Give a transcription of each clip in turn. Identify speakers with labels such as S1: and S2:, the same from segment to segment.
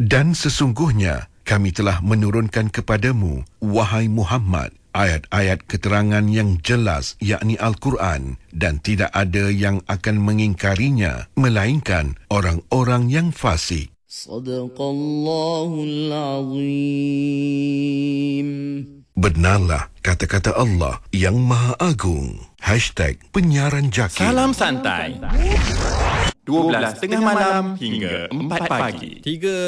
S1: Dan sesungguhnya kami telah menurunkan kepadamu, wahai Muhammad, ayat-ayat keterangan yang jelas, yakni Al-Quran, dan tidak ada yang akan mengingkarinya melainkan orang-orang yang fasik.
S2: Sadaqallahul Azim.
S1: Benarlah kata-kata Allah yang Maha Agung. #penyiaran Jaki.
S3: Salam santai. 12 tengah malam hingga 4 pagi.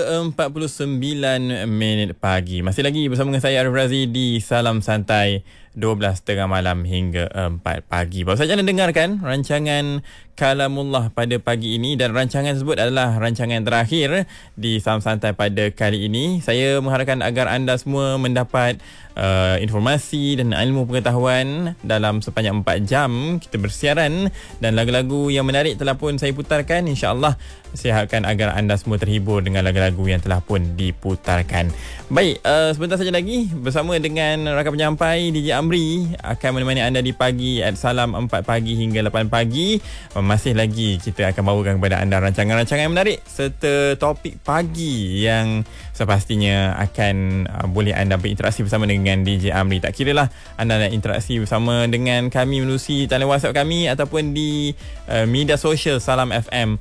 S4: 3:49 pagi. Masih lagi bersama dengan saya Arif Razi di Salam Santai 12 tengah malam hingga 4 pagi. Baru saja anda dengarkan rancangan Kalamullah pada pagi ini, dan rancangan tersebut adalah rancangan terakhir di Salam Santai pada kali ini. Saya mengharapkan agar anda semua mendapat informasi dan ilmu pengetahuan dalam sepanjang 4 jam kita bersiaran, dan lagu-lagu yang menarik telah pun saya putarkan. InsyaAllah saya harapkan agar anda semua terhibur dengan lagu-lagu yang telah pun diputarkan. Baik, sebentar saja lagi bersama dengan rakan penyampai DJ Amri akan menemani anda di pagi at Salam 4 pagi hingga 8 pagi. Masih lagi kita akan bawakan kepada anda rancangan-rancangan yang menarik serta topik pagi yang sepastinya akan boleh anda berinteraksi bersama dengan DJ Amri. Tak kira lah anda nak interaksi bersama dengan kami melalui talian WhatsApp kami ataupun di media sosial Salam FM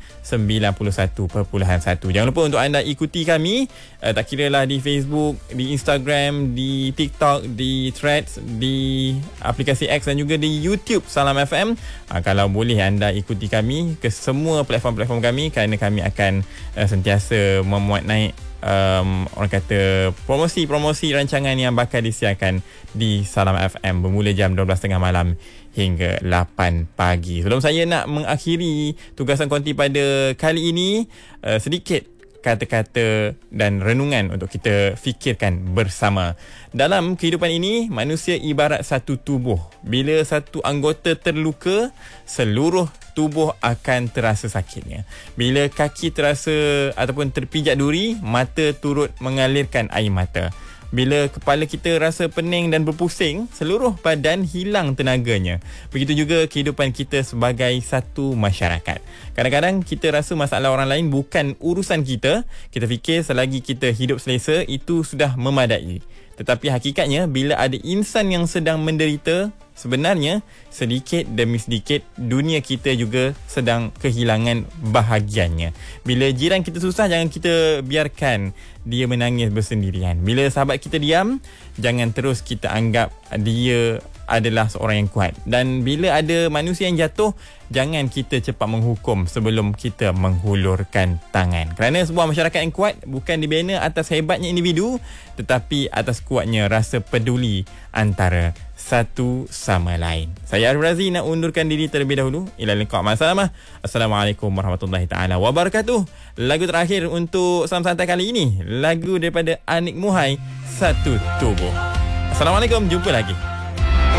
S4: 91.1. Jangan lupa untuk anda ikuti kami, tak kira lah di Facebook, di Instagram, di TikTok, di Threads, di aplikasi X dan juga di YouTube Salam FM. Kalau boleh anda ikuti kami ke semua platform-platform kami, kerana kami akan sentiasa memuat naik orang kata promosi-promosi rancangan yang bakal disiarkan di Salam FM bermula jam 12.30 malam hingga 8 pagi. Sebelum saya nak mengakhiri tugasan konti pada kali ini, sedikit kata-kata dan renungan untuk kita fikirkan bersama. Dalam kehidupan ini, manusia ibarat satu tubuh. Bila satu anggota terluka, seluruh tubuh akan terasa sakitnya. Bila kaki terasa ataupun terpijak duri, mata turut mengalirkan air mata. Bila kepala kita rasa pening dan berpusing, seluruh badan hilang tenaganya. Begitu juga kehidupan kita sebagai satu masyarakat. Kadang-kadang kita rasa masalah orang lain bukan urusan kita. Kita fikir selagi kita hidup selesa, itu sudah memadai. Tetapi hakikatnya, bila ada insan yang sedang menderita, sebenarnya sedikit demi sedikit dunia kita juga sedang kehilangan bahagiannya. Bila jiran kita susah, jangan kita biarkan dia menangis bersendirian. Bila sahabat kita diam, jangan terus kita anggap dia adalah seorang yang kuat. Dan bila ada manusia yang jatuh, jangan kita cepat menghukum sebelum kita menghulurkan tangan. Kerana sebuah masyarakat yang kuat bukan dibina atas hebatnya individu, tetapi atas kuatnya rasa peduli antara satu sama lain. Saya Arif Razi nak undurkan diri terlebih dahulu. Ila liqa' ma'assalamah. Assalamualaikum warahmatullahi taala wabarakatuh. Lagu terakhir untuk Salam Santai kali ini, lagu daripada Anik Muhai, Satu Tubuh. Assalamualaikum, jumpa lagi.